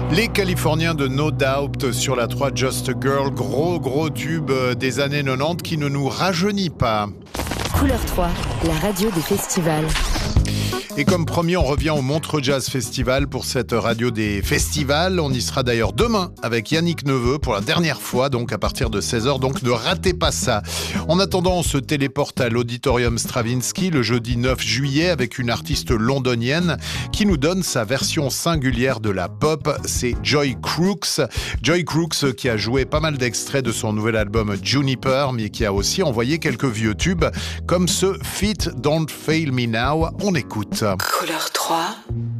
Les Californiens de No Doubt sur la 3 Just a Girl, gros tube des années 90 qui ne nous rajeunit pas. Couleur 3, la radio des festivals. Et comme promis, on revient au Montreux Jazz Festival pour cette radio des festivals. On y sera d'ailleurs demain avec Yannick Neveu pour la dernière fois, donc à partir de 16h. Donc ne ratez pas ça. En attendant, on se téléporte à l'Auditorium Stravinsky le jeudi 9 juillet avec une artiste londonienne qui nous donne sa version singulière de la pop. C'est Joy Crooks. Joy Crooks qui a joué pas mal d'extraits de son nouvel album Juniper, mais qui a aussi envoyé quelques vieux tubes comme ce Feet Don't Fail Me Now. On écoute. Couleur 3.